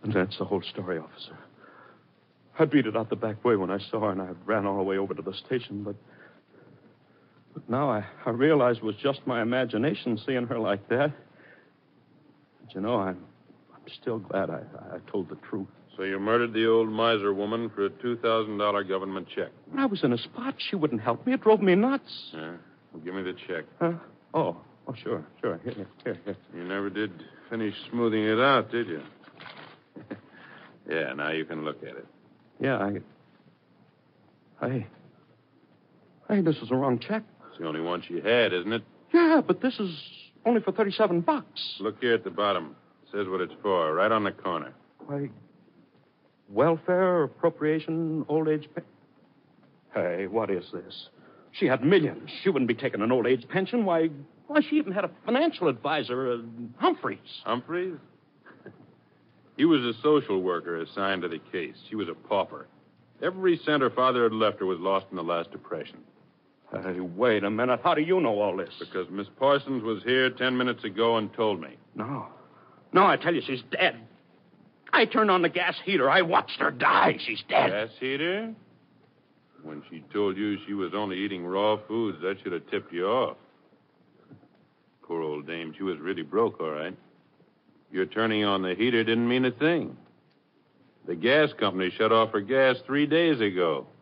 That's the whole story, officer. I beat it out the back way when I saw her, and I ran all the way over to the station, but now I realize it was just my imagination seeing her like that. But, you know, I'm still glad I told the truth. So you murdered the old miser woman for a $2,000 government check. I was in a spot. She wouldn't help me. It drove me nuts. Yeah? Well, give me the check. Huh? Oh, sure. Here. You never did finish smoothing it out, did you? Yeah, now you can look at it. Yeah, Hey, this is the wrong check. It's the only one she had, isn't it? Yeah, but this is only for $37. Look here at the bottom. It says what it's for, right on the corner. Why, welfare, appropriation, old age Hey, what is this? She had millions. She wouldn't be taking an old age pension. Why, she even had a financial advisor, Humphreys. Humphreys? He was a social worker assigned to the case. She was a pauper. Every cent her father had left her was lost in the last depression. Hey, wait a minute. How do you know all this? Because Miss Parsons was here 10 minutes ago and told me. No, I tell you, she's dead. I turned on the gas heater. I watched her die. She's dead. Gas heater? When she told you she was only eating raw foods, that should have tipped you off. Poor old dame. She was really broke, all right. Your turning on the heater didn't mean a thing. The gas company shut off her gas 3 days ago.